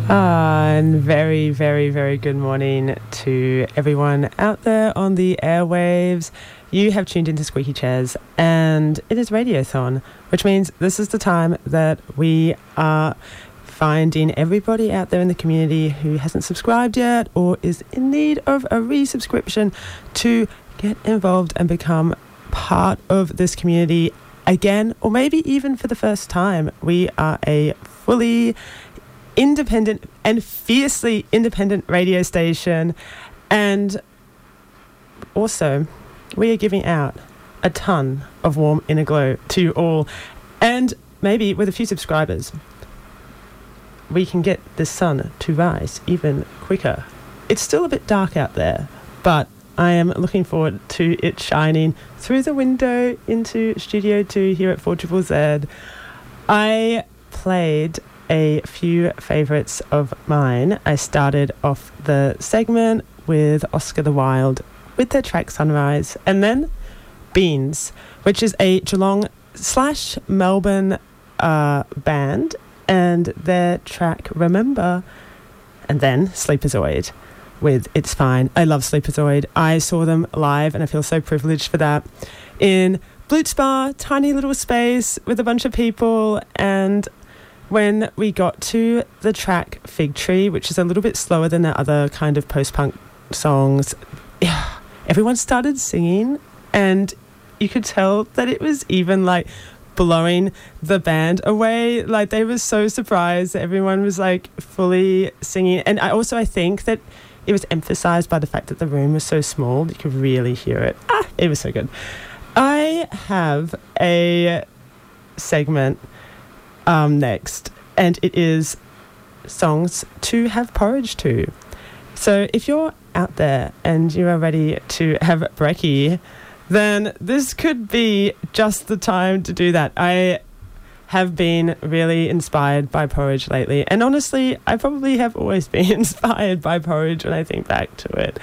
And very, very, very good morning to everyone out there on the airwaves. You have tuned into Squeaky Chairs, and it is Radiothon, which means this is the time that we are finding everybody out there in the community who hasn't subscribed yet or is in need of a resubscription to get involved and become part of this community again, or maybe even for the first time. We are a fully independent and fiercely independent radio station, and also we are giving out a ton of warm inner glow to you all, and maybe with a few subscribers we can get the sun to rise even quicker. It's still a bit dark out there, but I am looking forward to it shining through the window into Studio 2 here at 4ZZZ. I played a few favourites of mine. I started off the segment with Oscar the Wild with their track Sunrise, and then Beans, which is a Geelong/Melbourne band, and their track Remember, and then Sleeperzoid with It's Fine. I love Sleeperzoid. I saw them live and I feel so privileged for that in Blutz Bar, tiny little space with a bunch of people. And when we got to the track Fig Tree, which is a little bit slower than the other kind of post-punk songs, everyone started singing, and you could tell that it was even like blowing the band away. Like, they were so surprised that everyone was like fully singing. And I think that it was emphasized by the fact that the room was so small, you could really hear it. It was so good. I have a segment next, and it is songs to have porridge to. So if you're out there and you are ready to have brekkie, then this could be just the time to do that. I have been really inspired by porridge lately, and honestly, I probably have always been inspired by porridge when I think back to it.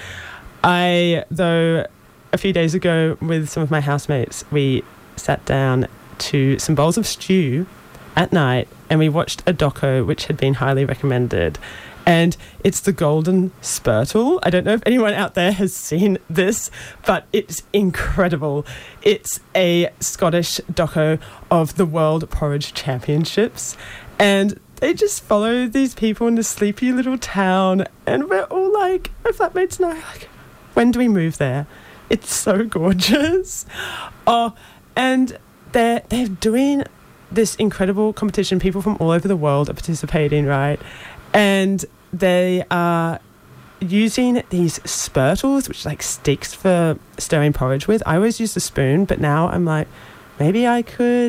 Though a few days ago with some of my housemates, we sat down to some bowls of stew at night, and we watched a doco which had been highly recommended, and it's The Golden Spurtle. I don't know if anyone out there has seen this, but it's incredible. It's a Scottish doco of the World Porridge Championships, and they just follow these people in this sleepy little town, and we're all like, my flatmates and I are like, when do we move there? It's so gorgeous. And they're doing this incredible competition. People from all over the world are participating, right? And they are using these spurtles, which are like sticks for stirring porridge with. I always use the spoon, but now I'm like, maybe I could